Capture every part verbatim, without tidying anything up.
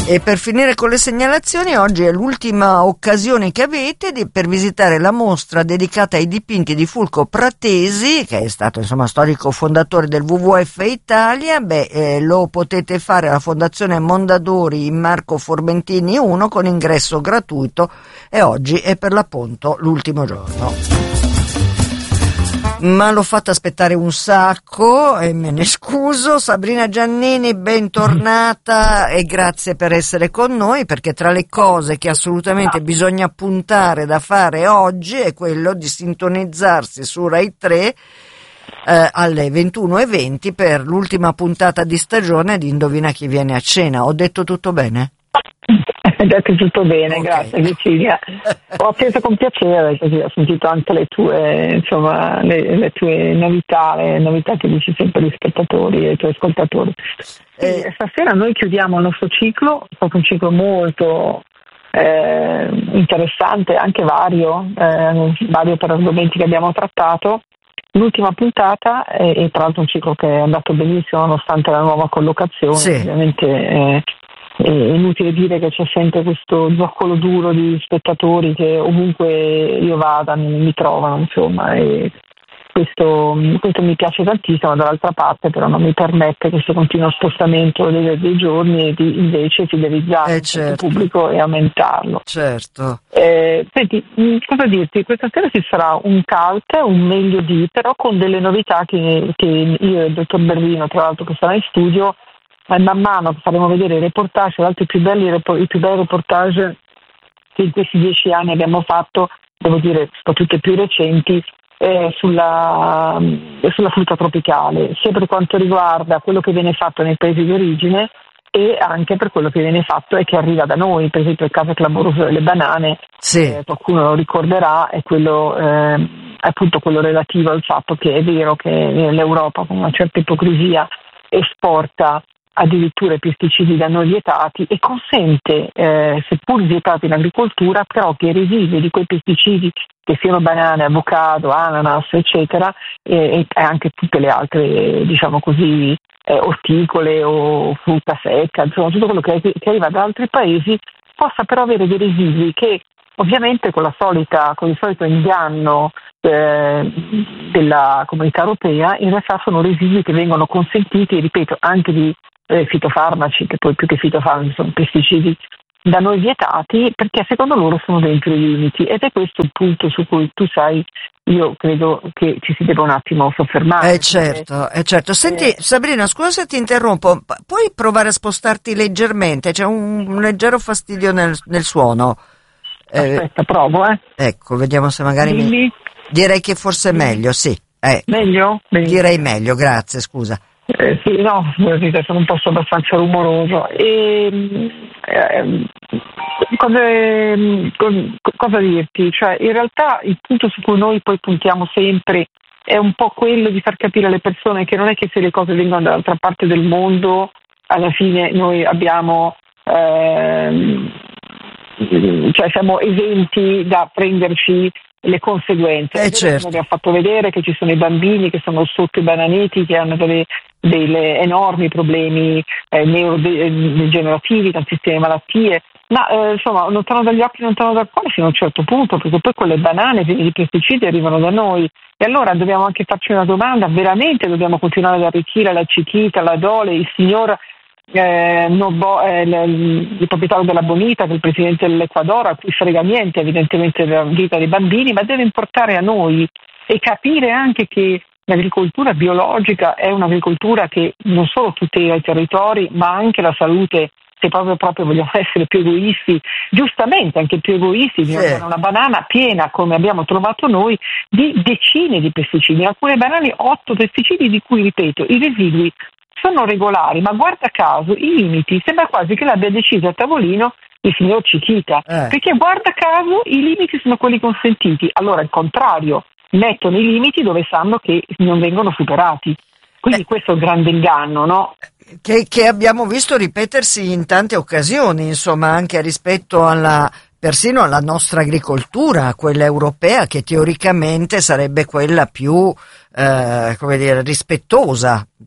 E per finire con le segnalazioni, oggi è l'ultima occasione che avete di, per visitare la mostra dedicata ai dipinti di Fulco Pratesi, che è stato insomma storico fondatore del W W F Italia. Beh, eh, lo potete fare alla Fondazione Mondadori in Marco Formentini uno con ingresso gratuito, e oggi è per l'appunto l'ultimo giorno. Ma l'ho fatta aspettare un sacco e me ne scuso. Sabrina Giannini, bentornata e grazie per essere con noi, perché tra le cose che assolutamente bisogna puntare da fare oggi è quello di sintonizzarsi su Rai tre eh, alle ventuno e venti per l'ultima puntata di stagione di Indovina chi viene a cena. Ho detto tutto bene? Hai detto tutto bene, okay. Grazie Cecilia. Ho atteso con piacere, così ho sentito anche le tue, insomma, le, le tue novità, le novità che dici sempre agli spettatori e ai tuoi ascoltatori. E eh. Stasera noi chiudiamo il nostro ciclo, è stato un ciclo molto eh, interessante, anche vario, eh, vario per argomenti che abbiamo trattato. L'ultima puntata è, è tra l'altro un ciclo che è andato benissimo nonostante la nuova collocazione, sì. Ovviamente eh, è inutile dire che c'è sempre questo zoccolo duro di spettatori che ovunque io vada mi, mi trovano, insomma, e questo, questo mi piace tantissimo. Dall'altra parte però non mi permette questo continuo spostamento dei, dei giorni e di invece fidelizzare eh certo. il pubblico e aumentarlo. Certo. Eh, senti, cosa dirti? Questa sera ci sarà un cult, un meglio di, però con delle novità che, che io e il dottor Berlino, tra l'altro, che sarà in studio, man mano che faremo vedere i reportage, tra l'altro i più belli i più bei reportage che in questi dieci anni abbiamo fatto, devo dire soprattutto i più recenti, eh, sulla, sulla frutta tropicale, sia per quanto riguarda quello che viene fatto nei paesi di origine e anche per quello che viene fatto e che arriva da noi. Per esempio il caso clamoroso delle banane, sì. eh, qualcuno lo ricorderà, è quello eh, appunto quello relativo al fatto che è vero che l'Europa con una certa ipocrisia esporta addirittura i pesticidi da noi vietati e consente, eh, seppur vietati in agricoltura, però che i residui di quei pesticidi, che siano banane, avocado, ananas, eccetera, e, e anche tutte le altre, diciamo così, eh, orticole o frutta secca, insomma tutto quello che, che arriva da altri paesi, possa però avere dei residui che ovviamente con la solita, con il solito inganno eh, della Comunità Europea, in realtà sono residui che vengono consentiti, ripeto, anche di eh, fitofarmaci, che poi più che fitofarmaci sono pesticidi da noi vietati, perché secondo loro sono dentro i limiti, ed è questo il punto su cui tu sai, io credo che ci si debba un attimo soffermare. Eh certo, eh certo. Senti eh, Sabrina, scusa se ti interrompo, puoi provare a spostarti leggermente? C'è un, un leggero fastidio nel, nel suono. Aspetta, eh, provo, eh. Ecco, vediamo se magari mi... Direi che forse è meglio, sì. Eh, meglio? Benissimo. Direi meglio, grazie, scusa. Eh, sì, no, sono un posto abbastanza rumoroso. E, eh, cosa, cosa dirti? Cioè, in realtà il punto su cui noi poi puntiamo sempre è un po' quello di far capire alle persone che non è che se le cose vengono dall'altra parte del mondo, alla fine noi abbiamo... Eh, cioè siamo esenti da prenderci le conseguenze. Eh certo. Abbiamo fatto vedere che ci sono i bambini che sono sotto i bananeti, che hanno delle, delle enormi problemi eh, neurodegenerativi, tantissime malattie, ma eh, insomma lontano dagli occhi, lontano dal cuore fino a un certo punto, perché poi con le banane piene di pesticidi arrivano da noi, e allora dobbiamo anche farci una domanda: veramente dobbiamo continuare ad arricchire la Chiquita, la Dole, il signor Eh, no, bo, eh, l- il proprietario della Bonita, che è il presidente dell'Ecuador, a cui frega niente evidentemente della vita dei bambini, ma deve importare a noi e capire anche che l'agricoltura biologica è un'agricoltura che non solo tutela i territori, ma anche la salute. Se proprio, proprio vogliamo essere più egoisti, giustamente anche più egoisti, sì. Bisogna una banana piena, come abbiamo trovato noi, di decine di pesticidi. In alcune banane otto pesticidi, di cui, ripeto, i residui sono regolari, ma guarda caso i limiti sembra quasi che l'abbia deciso a tavolino il signor Chiquita, eh. perché guarda caso i limiti sono quelli consentiti, allora al contrario mettono i limiti dove sanno che non vengono superati, quindi eh. questo è un grande inganno, no? Che, che abbiamo visto ripetersi in tante occasioni, insomma, anche rispetto alla persino alla nostra agricoltura, quella europea, che teoricamente sarebbe quella più eh, come dire, rispettosa,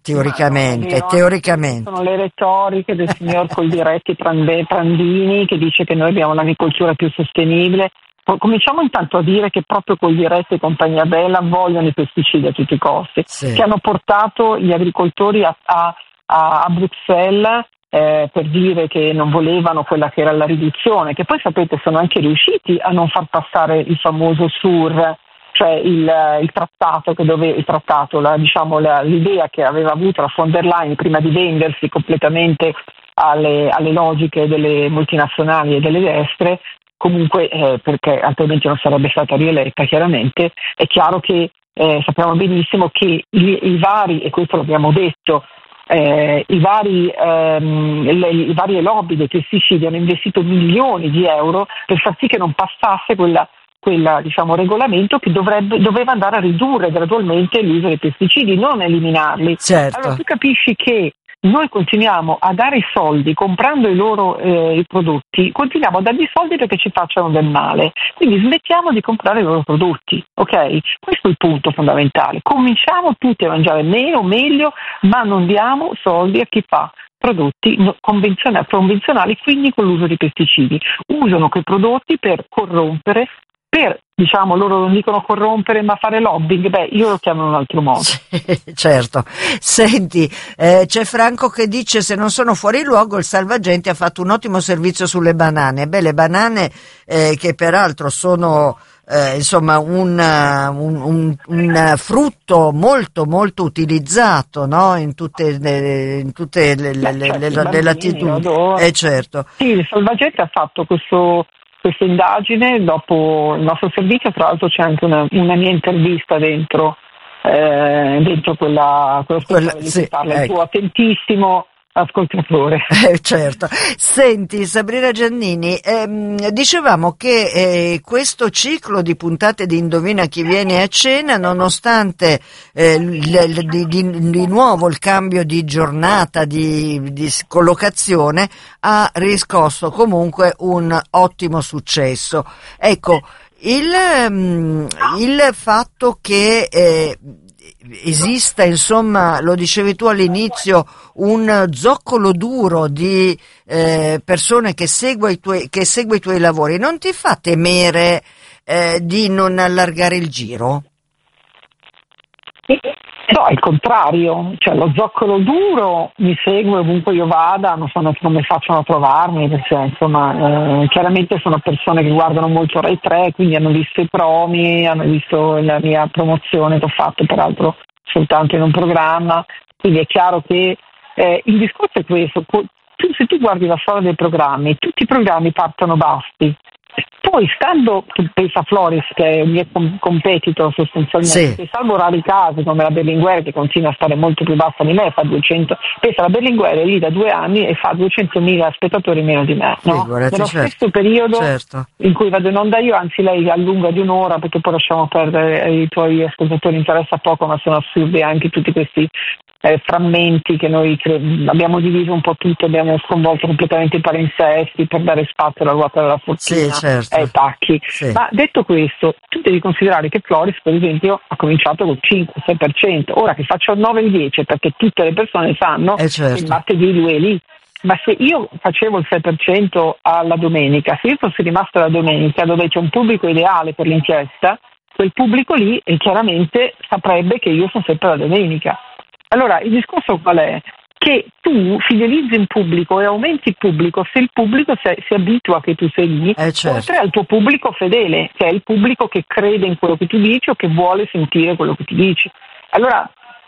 teoricamente, no, teoricamente. Sono le retoriche del signor Coldiretti Prandini che dice che noi abbiamo l'agricoltura più sostenibile. Cominciamo intanto a dire che proprio Coldiretti e compagnia bella vogliono i pesticidi a tutti i costi, sì. che hanno portato gli agricoltori a, a, a Bruxelles eh, per dire che non volevano quella che era la riduzione, che poi sapete sono anche riusciti a non far passare il famoso S U R, cioè il, il trattato che dove il trattato, la, diciamo la, l'idea che aveva avuto la von der Leyen prima di vendersi completamente alle, alle logiche delle multinazionali e delle destre, comunque eh, perché altrimenti non sarebbe stata rieletta chiaramente. È chiaro che eh, sappiamo benissimo che i, i vari, e questo l'abbiamo detto, eh, i vari ehm, le, i varie lobby dei pesticidi hanno investito milioni di euro per far sì che non passasse quella quel diciamo, regolamento che dovrebbe, doveva andare a ridurre gradualmente l'uso dei pesticidi, non eliminarli. Certo. Allora tu capisci che noi continuiamo a dare i soldi comprando i loro eh, i prodotti, continuiamo a dargli soldi perché ci facciano del male, quindi smettiamo di comprare i loro prodotti, ok? Questo è il punto fondamentale. Cominciamo tutti a mangiare meno, meglio, ma non diamo soldi a chi fa prodotti convenzionali, convenzionali, quindi con l'uso di pesticidi. Usano quei prodotti per corrompere, per, diciamo, loro non dicono corrompere ma fare lobbying, beh io lo chiamo in un altro modo. Certo. Senti, eh, c'è Franco che dice se non sono fuori luogo il Salvagente ha fatto un ottimo servizio sulle banane. Beh, le banane eh, che peraltro sono eh, insomma un, un, un, un frutto molto molto utilizzato, no? In tutte le, in tutte le, le, le, le, le latitudini. Eh, certo. Sì, il Salvagente ha fatto questo questa indagine dopo il nostro servizio, tra l'altro c'è anche una, una mia intervista dentro, eh, dentro quella, quello speciale di cui parla, ecco. Il tuo attentissimo ascoltatore. Eh, certo. Senti Sabrina Giannini, ehm, dicevamo che eh, questo ciclo di puntate di Indovina chi viene a cena, nonostante eh, l, l, di, di, di nuovo il cambio di giornata, di, di collocazione, ha riscosso comunque un ottimo successo. Ecco, il, il fatto che eh, esista, insomma, lo dicevi tu all'inizio, un zoccolo duro di eh, persone che segue i tuoi, che segue i tuoi lavori, non ti fa temere eh, di non allargare il giro? No, il contrario, cioè lo zoccolo duro mi segue ovunque io vada, non so come facciano a trovarmi, perché insomma eh, chiaramente sono persone che guardano molto Rai tre, quindi hanno visto i promi, hanno visto la mia promozione che ho fatto peraltro soltanto in un programma, quindi è chiaro che eh, il discorso è questo, tu, se tu guardi la storia dei programmi, tutti i programmi partono bassi. Poi stando, tu pensa a Floris che è un mio competitor sostanzialmente, sì. Salvo rari casi come la Berlinguer che continua a stare molto più bassa di me, fa duecento, pensa la Berlinguer è lì da due anni e fa duecentomila spettatori meno di me, no? Figurati, Nello certo, stesso periodo certo. in cui vado in onda io, anzi lei allunga di un'ora perché poi lasciamo perdere i tuoi ascoltatori, interessa poco, ma sono assurdi anche tutti questi Eh, frammenti che noi cre- abbiamo diviso un po' tutto, abbiamo sconvolto completamente i palinsesti per dare spazio alla ruota della fortuna, sì, certo. ai tacchi. Sì. Ma detto questo, tu devi considerare che Floris, per esempio, ha cominciato col cinque sei per cento, ora che faccio il nove il dieci perché tutte le persone sanno eh, certo. che il martedì lui è lì. Ma se io facevo il sei per cento alla domenica, se io fossi rimasta la domenica dove c'è un pubblico ideale per l'inchiesta, quel pubblico lì eh, chiaramente saprebbe che io sono sempre la domenica. Allora, il discorso qual è? Che tu fidelizzi un pubblico e aumenti il pubblico se il pubblico si, si abitua che tu sei lì, eh certo. oltre al tuo pubblico fedele, che è il pubblico che crede in quello che tu dici o che vuole sentire quello che tu dici. Allora,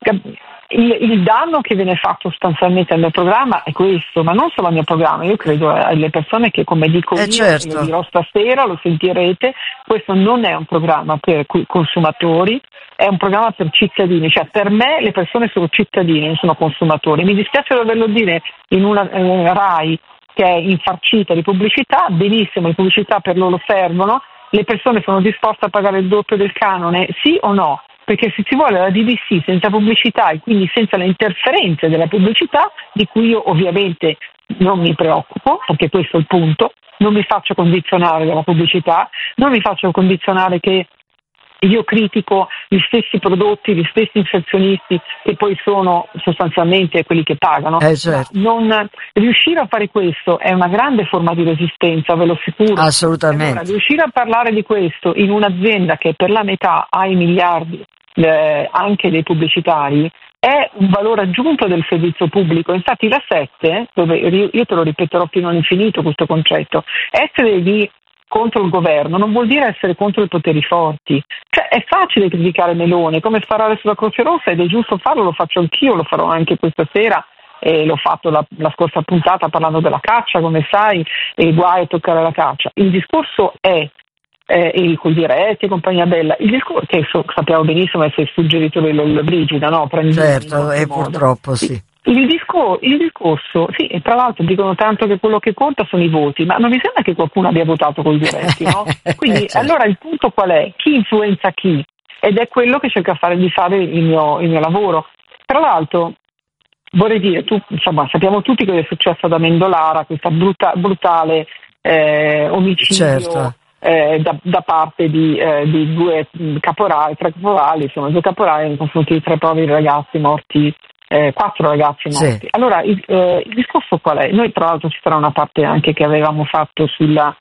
il, il danno che viene fatto sostanzialmente al mio programma è questo, ma non solo al mio programma, io credo alle persone che, come dico eh io, certo. lo dirò stasera, lo sentirete, questo non è un programma per consumatori, è un programma per cittadini, cioè per me le persone sono cittadini, non sono consumatori. Mi dispiace doverlo dire in una eh, Rai che è infarcita di pubblicità, benissimo, le pubblicità per loro servono, le persone sono disposte a pagare il doppio del canone, sì o no? Perché se si vuole la D V C senza pubblicità e quindi senza le interferenze della pubblicità, di cui io ovviamente non mi preoccupo, perché questo è il punto, non mi faccio condizionare dalla pubblicità, non mi faccio condizionare che io critico gli stessi prodotti, gli stessi inserzionisti che poi sono sostanzialmente quelli che pagano. Eh, certo. Non riuscire a fare questo è una grande forma di resistenza, ve lo assicuro. Assolutamente. Allora, riuscire a parlare di questo in un'azienda che per la metà ha i miliardi eh, anche dei pubblicitari è un valore aggiunto del servizio pubblico. Infatti la sette, dove io te lo ripeterò fino all'infinito questo concetto, essere di contro il governo non vuol dire essere contro i poteri forti. Cioè è facile criticare Meloni, come sparare sulla Croce Rossa, ed è giusto farlo, lo faccio anch'io, lo farò anche questa sera, e l'ho fatto la, la scorsa puntata parlando della caccia, come sai, e guai a toccare la caccia. Il discorso è eh, il col diretti e compagnia bella, il discorso che so, sappiamo benissimo essere suggerito da Brigida, no? Certo, e purtroppo sì. Il, discor- il discorso, sì, e tra l'altro dicono tanto che quello che conta sono i voti, ma non mi sembra che qualcuno abbia votato con i diretti, no? Quindi certo. Allora il punto qual è? Chi influenza chi? Ed è quello che cerca fare, di fare il mio, il mio lavoro. Tra l'altro vorrei dire, tu, insomma, sappiamo tutti cosa è successo ad Amendolara, questa bruta, brutale eh, omicidio. Certo. Eh, da, da parte di, eh, di due caporali, tre caporali, sono due caporali nei confronti di tre poveri ragazzi morti, eh, quattro ragazzi morti. Sì. Allora il, eh, il discorso qual è? Noi tra l'altro ci sarà una parte anche che avevamo fatto sulla,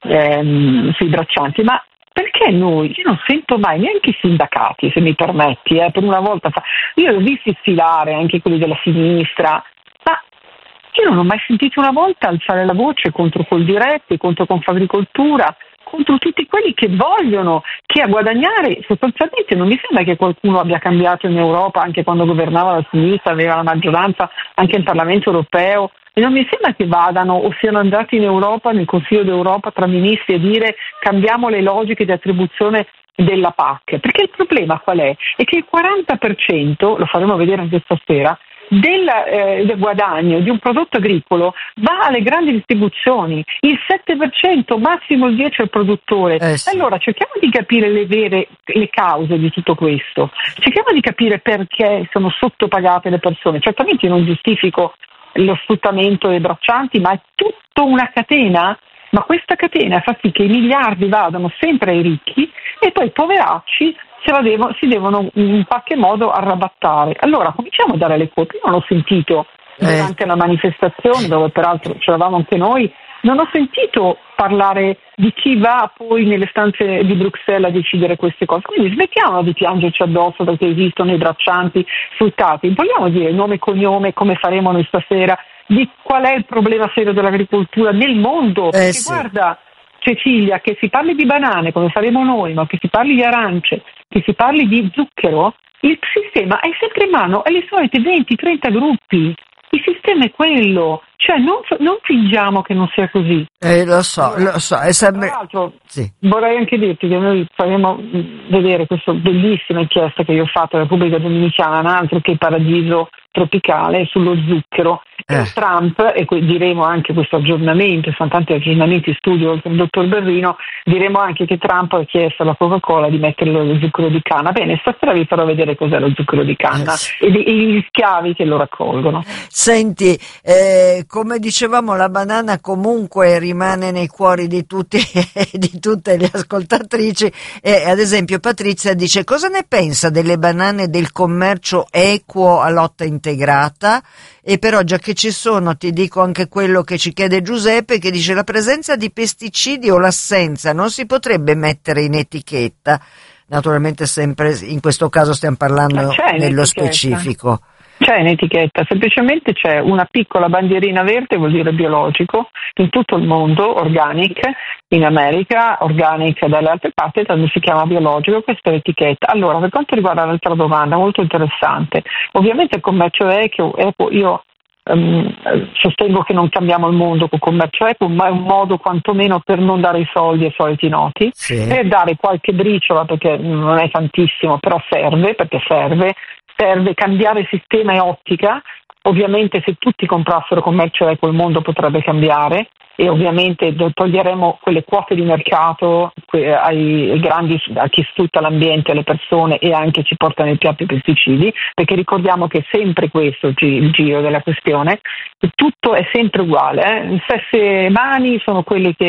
ehm, sui braccianti, ma perché noi, io non sento mai neanche i sindacati, se mi permetti, eh, per una volta fa, io li ho visti sfilare anche quelli della sinistra, ma io non ho mai sentito una volta alzare la voce contro Coldiretti, contro Confagricoltura, contro tutti quelli che vogliono, che a guadagnare sostanzialmente non mi sembra che qualcuno abbia cambiato in Europa, anche quando governava la sinistra, aveva la maggioranza anche in Parlamento europeo, e non mi sembra che vadano o siano andati in Europa, nel Consiglio d'Europa tra ministri, a dire cambiamo le logiche di attribuzione della P A C, perché il problema qual è? È che il quaranta per cento, lo faremo vedere anche stasera, Del, eh, del guadagno di un prodotto agricolo va alle grandi distribuzioni, il sette per cento, massimo il dieci per cento al produttore. Eh sì. Allora cerchiamo di capire le vere le cause di tutto questo, cerchiamo di capire perché sono sottopagate le persone. Certamente io non giustifico lo sfruttamento dei braccianti, ma è tutta una catena, ma questa catena fa sì che i miliardi vadano sempre ai ricchi e poi i poveracci se la devo, si devono in qualche modo arrabattare. Allora cominciamo a dare le colpe. Io non ho sentito durante eh. la manifestazione, dove peraltro c'eravamo anche noi, non ho sentito parlare di chi va poi nelle stanze di Bruxelles a decidere queste cose. Quindi smettiamo di piangerci addosso perché esistono i braccianti sfruttati. Vogliamo dire nome e cognome, come faremo noi stasera, di qual è il problema serio dell'agricoltura nel mondo. Eh, perché sì. guarda, Cecilia, che si parli di banane come faremo noi, ma che si parli di arance, che si parli di zucchero, il sistema è sempre in mano alle solite venti trenta gruppi. Il sistema è quello, cioè non, non fingiamo che non sia così. Eh, lo so, allora, lo so, è sempre... Tra l'altro sì. vorrei anche dirti che noi faremo vedere questa bellissima inchiesta che io ho fatto alla Repubblica Dominicana, altro che paradiso tropicale, sullo zucchero. Eh. E Trump, e diremo anche questo aggiornamento, sono tanti aggiornamenti, studio con il dottor Berrino, diremo anche che Trump ha chiesto alla Coca-Cola di mettere lo zucchero di canna. Bene, stasera vi farò vedere cos'è lo zucchero di canna eh. e, e gli schiavi che lo raccolgono. Senti, eh, come dicevamo, la banana comunque rimane nei cuori di tutti di tutte le ascoltatrici, e ad esempio Patrizia dice: cosa ne pensa delle banane del commercio equo a lotta integrata? E però, già che ci sono, ti dico anche quello che ci chiede Giuseppe, che dice: la presenza di pesticidi o l'assenza non si potrebbe mettere in etichetta? Naturalmente sempre in questo caso stiamo parlando nello specifico. C'è un'etichetta, semplicemente c'è una piccola bandierina verde, vuol dire biologico, in tutto il mondo, organic, in America, organic dalle altre parti, tanto si chiama biologico, questa è l'etichetta. Allora, per quanto riguarda l'altra domanda, molto interessante, ovviamente il commercio equo, equo io um, sostengo che non cambiamo il mondo con il commercio equo, ma è un modo quantomeno per non dare i soldi ai soliti noti, sì. per dare qualche briciola, perché non è tantissimo, però serve, perché serve, serve cambiare sistema e ottica. Ovviamente se tutti comprassero commercio equo il mondo potrebbe cambiare, e ovviamente toglieremo quelle quote di mercato ai, ai grandi, a chi sfrutta l'ambiente, le persone, e anche ci porta nei piatti pesticidi, perché ricordiamo che è sempre questo il giro della questione, tutto è sempre uguale, eh? Le stesse mani sono quelle che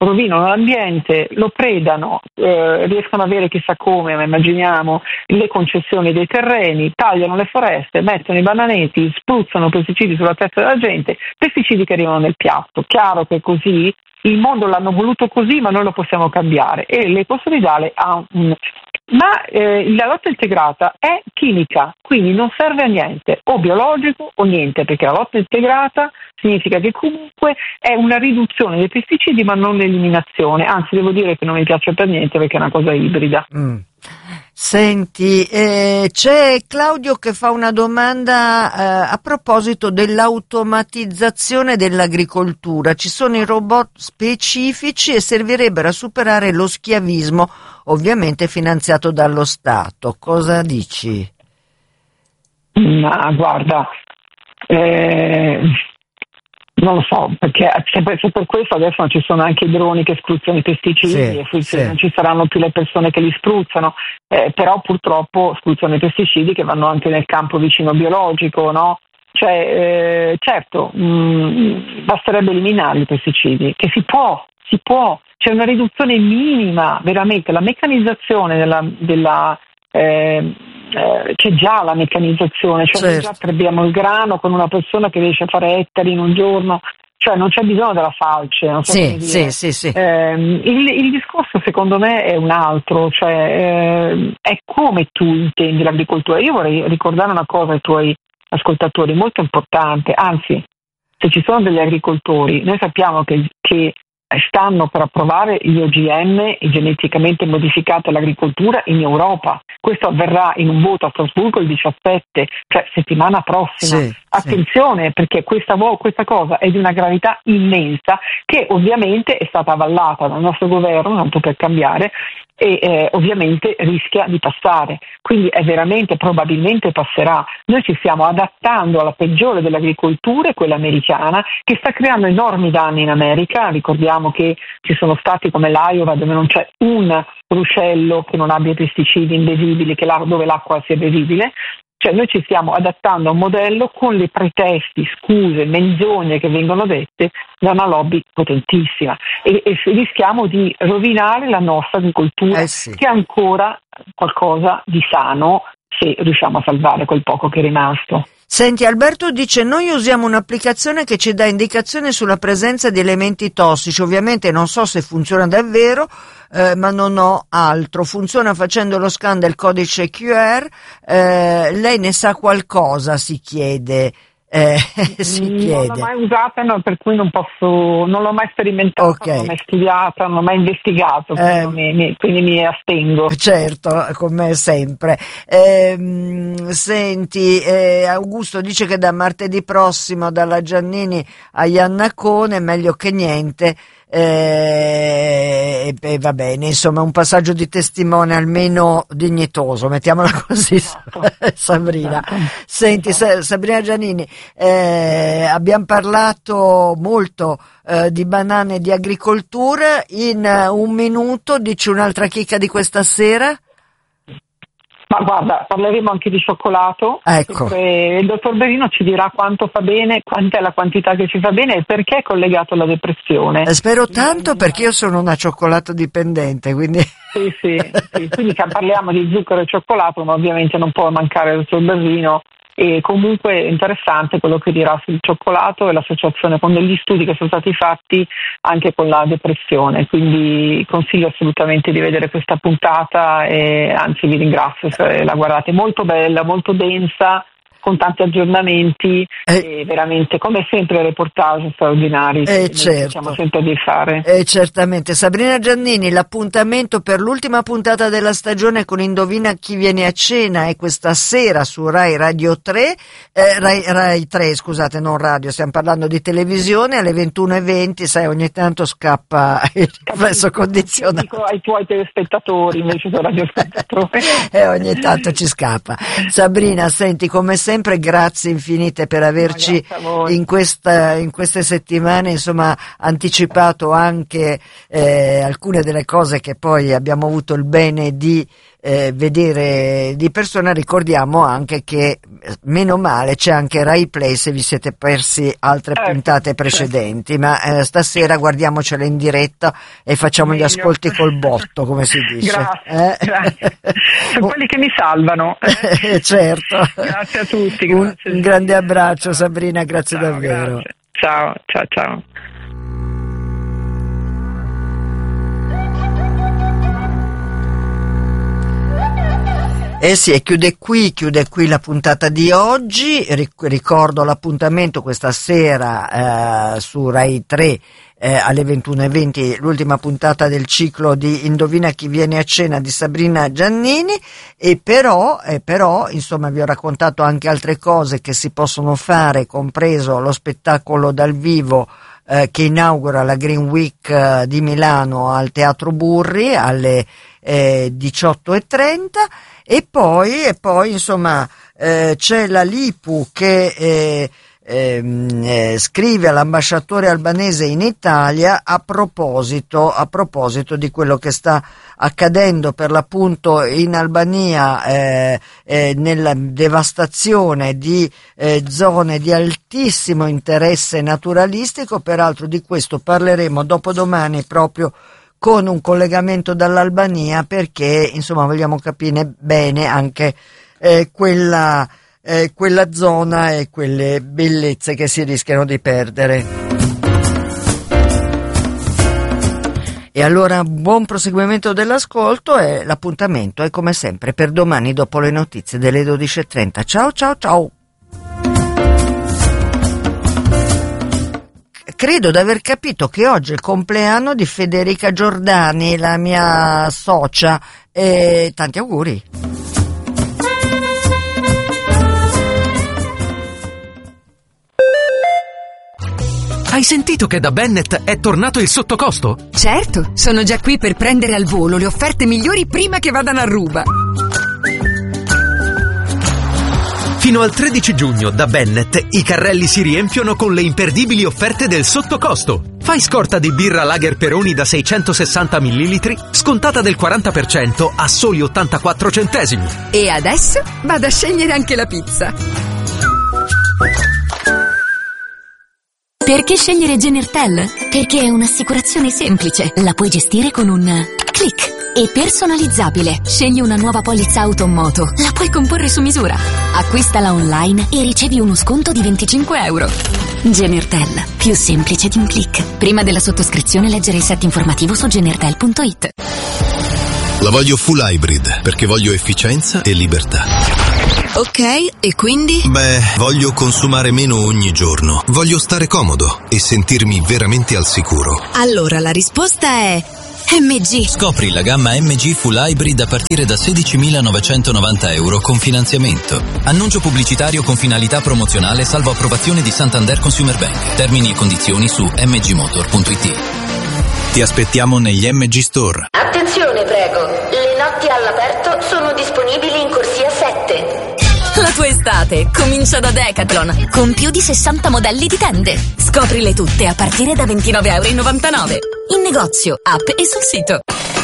rovinano l'ambiente, lo predano, eh, riescono ad avere chissà come, ma immaginiamo, le concessioni dei terreni, tagliano le foreste, mettono i bananeti, spruzzano pesticidi sulla testa della gente, pesticidi che arrivano nel piatto. Chiaro che così il mondo l'hanno voluto così, ma noi lo possiamo cambiare, e l'ecosolidale ha un... Ma eh, la lotta integrata è chimica, quindi non serve a niente, o biologico o niente, perché la lotta integrata significa che comunque è una riduzione dei pesticidi ma non l'eliminazione, anzi devo dire che non mi piace per niente perché è una cosa ibrida. Mm. Senti, eh, c'è Claudio che fa una domanda eh, a proposito dell'automatizzazione dell'agricoltura. Ci sono i robot specifici e servirebbero a superare lo schiavismo, ovviamente finanziato dallo Stato. Cosa dici? Ma guarda, eh, non lo so, perché se per, se per questo adesso non ci sono anche i droni che spruzzano i pesticidi, sì, e forse sì. non ci saranno più le persone che li spruzzano, eh, però purtroppo spruzzano i pesticidi che vanno anche nel campo vicino biologico, no? Cioè, eh, certo, mh, basterebbe eliminare i pesticidi, che si può, si può, c'è una riduzione minima, veramente, la meccanizzazione della... della eh, Eh, c'è già la meccanizzazione, cioè certo. Noi già abbiamo il grano con una persona che riesce a fare ettari in un giorno, cioè non c'è bisogno della falce, non so sì, come dire. sì, sì, sì. Eh, il, il discorso secondo me è un altro, cioè eh, è come tu intendi l'agricoltura. Io vorrei ricordare una cosa ai tuoi ascoltatori molto importante, anzi, se ci sono degli agricoltori, noi sappiamo che, che stanno per approvare gli O G M, i geneticamente modificati all'agricoltura, in Europa. Questo avverrà in un voto a Strasburgo il diciassette, cioè settimana prossima. Sì, Attenzione, sì. Perché questa, questa cosa è di una gravità immensa, che ovviamente è stata avallata dal nostro governo, tanto per cambiare, e eh, ovviamente rischia di passare, quindi è veramente, probabilmente passerà. Noi ci stiamo adattando alla peggiore delle agricolture, quella americana, che sta creando enormi danni in America. Ricordiamo che ci sono stati come l'Iowa dove non c'è un ruscello che non abbia pesticidi imbevibili, che là, dove l'acqua sia bevibile. Cioè noi ci stiamo adattando a un modello con le pretesti, scuse, menzogne che vengono dette da una lobby potentissima, e, e rischiamo di rovinare la nostra agricoltura, eh sì. che ha ancora qualcosa di sano, se riusciamo a salvare quel poco che è rimasto. Senti, Alberto dice: noi usiamo un'applicazione che ci dà indicazioni sulla presenza di elementi tossici, ovviamente non so se funziona davvero, eh, ma non ho altro, funziona facendo lo scan del codice Q R, eh, lei ne sa qualcosa, si chiede. Eh, si chiede. Non l'ho mai usata, no, per cui non posso, non l'ho mai sperimentata, okay. Non l'ho mai studiata, non l'ho mai investigato, eh, mi, mi, quindi mi astengo. Certo, come sempre. Eh, senti, eh, Augusto dice che da martedì prossimo dalla Giannini a Iannacone, meglio che niente. E eh, eh, va bene, insomma, un passaggio di testimone almeno dignitoso, mettiamola così. Esatto. Sabrina, esatto. Senti, esatto. Sabrina Giannini, eh, abbiamo parlato molto eh, di banane e di agricoltura. In uh, un minuto dici un'altra chicca di questa sera? Ma guarda, parleremo anche di cioccolato. Ecco. Il dottor Berino ci dirà quanto fa bene, quant'è la quantità che ci fa bene e perché è collegato alla depressione. Eh, spero tanto, perché io sono una cioccolato dipendente, quindi... Sì, sì, sì. Quindi parliamo di zucchero e cioccolato, ma ovviamente non può mancare il dottor Berino. E comunque è interessante quello che dirà sul cioccolato e l'associazione con degli studi che sono stati fatti anche con la depressione, quindi consiglio assolutamente di vedere questa puntata e anzi vi ringrazio se la guardate, molto bella, molto densa, con tanti aggiornamenti eh, e veramente come sempre reportage straordinari eh, che certo. cerchiamo sempre di fare. Eh, certamente. Sabrina Giannini, l'appuntamento per l'ultima puntata della stagione con Indovina chi viene a cena è questa sera su Rai Radio tre, eh, Rai, Rai tre scusate, non radio, stiamo parlando di televisione, alle ventuno e venti, sai, ogni tanto scappa il riflesso condizionato. Dico ai tuoi telespettatori invece che radiospettatori. E eh, ogni tanto ci scappa. Sabrina, senti, come sempre sempre grazie infinite per averci in, questa, in queste settimane insomma anticipato anche eh, alcune delle cose che poi abbiamo avuto il bene di eh, vedere di persona. Ricordiamo anche che meno male c'è anche Rai Play se vi siete persi altre eh, puntate precedenti, ma eh, stasera guardiamocele in diretta e facciamo meglio. Gli ascolti col botto, come si dice. Grazie, eh? grazie. Sono quelli che mi salvano. Eh, certo. Grazie a tutti. Grazie. Un, un grande abbraccio, Sabrina, grazie ciao, davvero. Grazie. Ciao, ciao, ciao. Eh sì, e chiude qui, chiude qui la puntata di oggi. Ricordo l'appuntamento questa sera eh, su Rai tre eh, alle ventuno e venti, l'ultima puntata del ciclo di Indovina chi viene a cena di Sabrina Giannini, e però, e però insomma vi ho raccontato anche altre cose che si possono fare, compreso lo spettacolo dal vivo eh, che inaugura la Green Week eh, di Milano al Teatro Burri alle eh, diciotto e trenta. E poi, e poi insomma eh, c'è la Lipu che eh, ehm, eh, scrive all'ambasciatore albanese in Italia a proposito, a proposito di quello che sta accadendo per l'appunto in Albania eh, eh, nella devastazione di eh, zone di altissimo interesse naturalistico. Peraltro di questo parleremo dopodomani proprio con un collegamento dall'Albania, perché insomma vogliamo capire bene anche eh, quella, eh, quella zona e quelle bellezze che si rischiano di perdere. E allora buon proseguimento dell'ascolto, e l'appuntamento è come sempre per domani dopo le notizie delle dodici e trenta. Ciao ciao ciao! Credo di aver capito che oggi è il compleanno di Federica Giordani, la mia socia, e tanti auguri. Hai sentito che da Bennett è tornato il sottocosto? Certo, sono già qui per prendere al volo le offerte migliori prima che vadano a ruba. Fino al tredici giugno da Bennett i carrelli si riempiono con le imperdibili offerte del sottocosto. Fai scorta di birra Lager Peroni da seicentosessanta millilitri, scontata del quaranta per cento a soli ottantaquattro centesimi. E adesso vado a scegliere anche la pizza. Perché scegliere Genertel? Perché è un'assicurazione semplice. La puoi gestire con un click. E personalizzabile. Scegli una nuova polizza auto o moto. La puoi comporre su misura. Acquistala online e ricevi uno sconto di venticinque euro. Genertel, più semplice di un click. Prima della sottoscrizione leggere il set informativo su genertel punto it. La voglio full hybrid perché voglio efficienza e libertà. Ok, e quindi? Beh, voglio consumare meno ogni giorno. Voglio stare comodo e sentirmi veramente al sicuro. Allora la risposta è M G. Scopri la gamma M G Full Hybrid a partire da sedicimilanovecentonovanta euro con finanziamento. Annuncio pubblicitario con finalità promozionale salvo approvazione di Santander Consumer Bank. Termini e condizioni su m g motor punto it. Ti aspettiamo negli M G Store. Attenzione, prego. Le notti all'aperto sono disponibili in corsia sette. La tua estate comincia da Decathlon con più di sessanta modelli di tende. Scoprile tutte a partire da ventinove euro e novantanove in negozio, app e sul sito.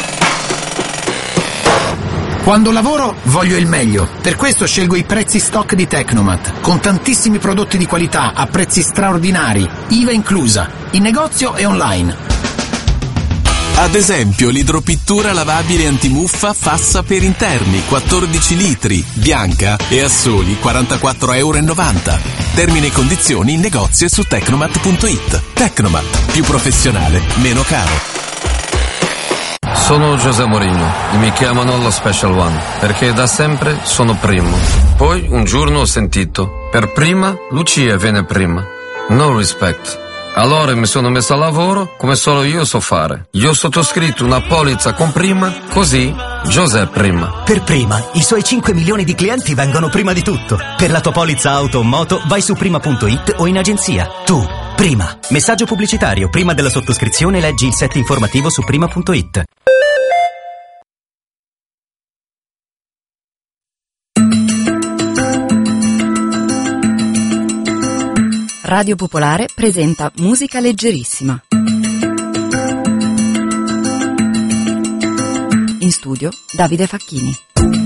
Quando lavoro voglio il meglio, per questo scelgo i prezzi stock di Tecnomat, con tantissimi prodotti di qualità a prezzi straordinari, I V A inclusa, in negozio e online. Ad esempio l'idropittura lavabile antimuffa Fassa per interni, quattordici litri, bianca e a soli quarantaquattro euro e novanta. Termini e condizioni in negozio e su tecnomat punto it. Tecnomat, più professionale, meno caro. Sono José Mourinho e mi chiamano lo Special One perché da sempre sono primo. Poi un giorno ho sentito, per prima Lucia viene prima. No respect. Allora mi sono messo a lavoro come solo io so fare. Io ho sottoscritto una polizza con prima, così José prima. Per prima, i suoi cinque milioni di clienti vengono prima di tutto. Per la tua polizza auto o moto vai su prima punto it o in agenzia. Tu, prima. Messaggio pubblicitario. Prima della sottoscrizione leggi il set informativo su prima punto it. Radio Popolare presenta Musica Leggerissima. In studio Davide Facchini.